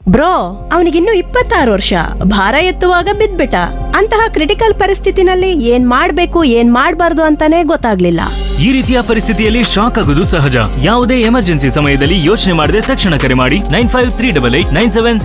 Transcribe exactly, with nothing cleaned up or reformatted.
Bro ಅವನಿಗಿನ್ನು ಇಪ್ಪತ್ತಾರು ವರ್ಷ, ಭಾರ ಎತ್ತುವಾಗ ಬಿದ್ಬಿಟ್ಟ. ಅಂತಹ ಕ್ರಿಟಿಕಲ್ ಪರಿಸ್ಥಿತಿನಲ್ಲಿ ಏನ್ ಮಾಡ್ಬೇಕು ಏನ್ ಮಾಡ್ಬಾರ್ದು ಅಂತಾನೆ ಗೊತ್ತಾಗ್ಲಿಲ್ಲ. ಈ ರೀತಿಯ ಪರಿಸ್ಥಿತಿಯಲ್ಲಿ ಶಾಕ್ ಆಗುವುದು ಸಹಜ. ಯಾವುದೇ ಎಮರ್ಜೆನ್ಸಿ ಸಮಯದಲ್ಲಿ ಯೋಚನೆ ಮಾಡದೆ ತಕ್ಷಣ ಕರೆ ಮಾಡಿ nine five three double eight nine seven